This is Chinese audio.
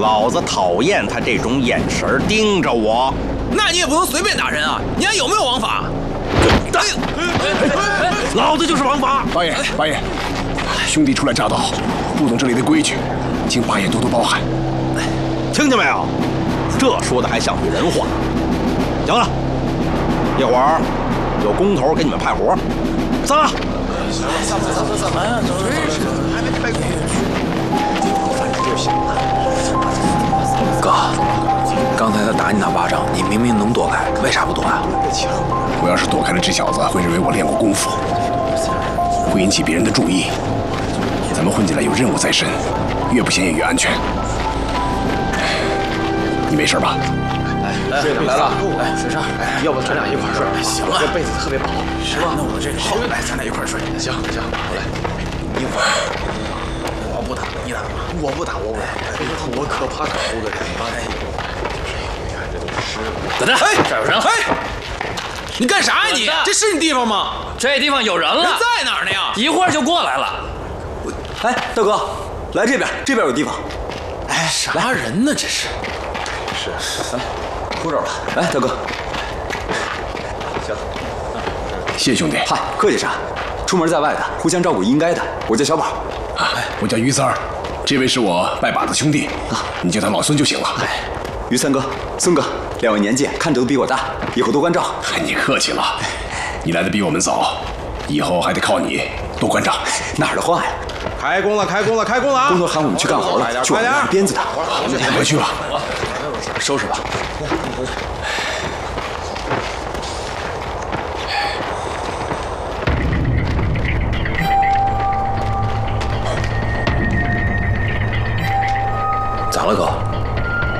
老子讨厌他这种眼神盯着我。 那你也不能随便打人啊！你还有没有王法？ 老子就是王法。 八爷，兄弟初来乍到，不懂这里的规矩，请八爷多多包涵。 听见没有？这说的还像句人话。行了，一会儿有工头给你们派活，散了。散了，还没开工。反正就行了。 哥，刚才他打你那巴掌，你明明能躲开，为啥不躲啊？ 我要是躲开了，这小子会认为我练过功夫，会引起别人的注意。咱们混进来有任务在身，越不显眼越安全。你没事吧？ 睡来了，水上，要不咱俩一块睡？行啊，这被子特别薄。是吧？那我这好，来，咱俩一块睡。行，来，一会儿我不打，你打吧。我不打。我可怕可恶的人。等着，这有人了。你干啥呀你？这是你地方吗？ 这地方有人了。 人在哪儿呢呀？ 一会儿就过来了。 哎，大哥，来这边有地方。 哎，啥人呢？这是。 来，哭这儿吧。来，大哥。 行。谢兄弟。 嗨，客气啥？出门在外的，互相照顾应该的。我叫小宝。 我叫于三儿，这位是我拜把子兄弟，你叫他老孙就行了。 于三哥、孙哥，两位年纪看着都比我大，以后多关照。 你客气了，你来的比我们早，以后还得靠你多关照。 哪儿的话呀？ 开工了啊！ 工头喊我们去干活了，去我们那鞭子的。 回去吧。 收拾吧。 咋了，哥？